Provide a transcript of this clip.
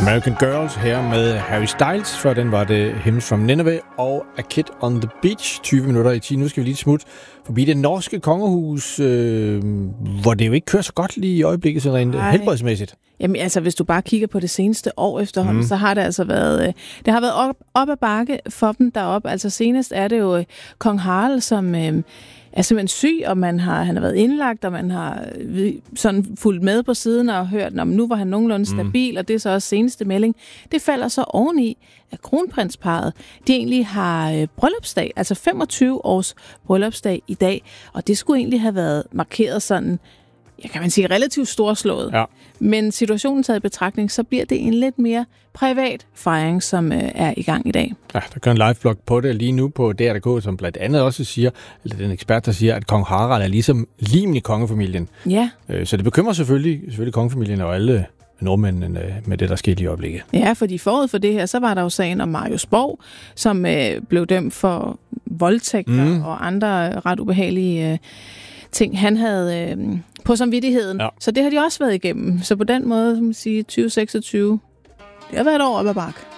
American Girls her med Harry Styles. Før den var det Hymns from Nineveh og A Kid on the Beach. 20 minutter i 10. Nu skal vi lige smut forbi det norske kongehus, hvor det jo ikke kører så godt lige i øjeblikket, så rent helbredsmæssigt. Jamen altså, hvis du bare kigger på det seneste år efterhånden, så har det altså været, det har været op ad bakke for dem deroppe. Altså senest er det jo kong Harald, som er simpelthen syg, og han har været indlagt, og man har sådan fulgt med på siden og hørt, at nu var han nogenlunde stabil, og det er så også seneste melding. Det falder så oveni, at kronprinsparret, de egentlig har bryllupsdag, altså 25 års bryllupsdag i dag, og det skulle egentlig have været markeret sådan, kan man sige, relativt storslået. Ja. Men situationen taget i betragtning, så bliver det en lidt mere privat fejring, som er i gang i dag. Ja, der kører en live-blog på det lige nu på DR.dk, som blandt andet også siger, eller den ekspert, der siger, at kong Harald er ligesom limen i kongefamilien. Ja. Så det bekymrer selvfølgelig kongefamilien og alle nordmændene med det, der skete i øjeblikket. Ja, fordi forud for det her, så var der jo sagen om Marius Borg, som blev dømt for voldtægter og andre ret ubehagelige ting, han havde på samvittigheden. Ja. Så det har de også været igennem. Så på den måde, som man siger, 2026, det har været et år op ad bakke.